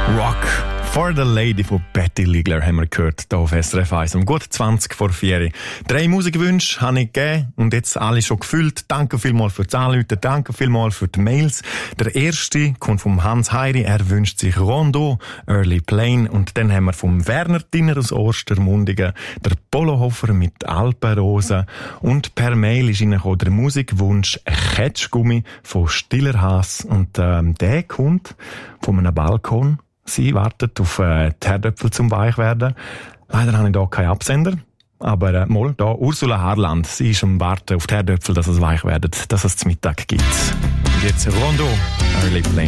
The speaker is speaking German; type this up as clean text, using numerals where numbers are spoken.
Rock for the Lady von Betty Ligler haben wir gehört, hier auf SRF 1 um gut 20 vor 4. 3 Musikwünsche habe ich gegeben und jetzt alle schon gefüllt. Danke vielmals fürs Anrufen, danke vielmals für die Mails. Der erste kommt vom Hans Heiri, er wünscht sich Rondo, Early Plane, und dann haben wir vom Werner Dinner aus Ostermundigen, der Polohofer mit Alpenrosen, und per Mail ist reingekommen der Musikwunsch Ketschgummi von Stiller Haas, und der kommt von einem Balkon. Sie wartet auf die Herdöpfel zum Weichwerden. Leider habe ich hier keinen Absender. Aber mal da Ursula Harland. Sie ist am Warten auf die Herdöpfel, dass es weich werden, dass es zum Mittag gibt. Und jetzt Rondo, Early Plane.